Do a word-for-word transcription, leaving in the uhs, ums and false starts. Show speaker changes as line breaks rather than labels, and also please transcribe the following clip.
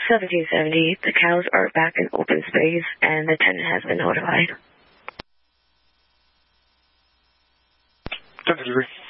seventeen seventy, the cows are back in open space, and the tenant has been notified.
ten fifty-three.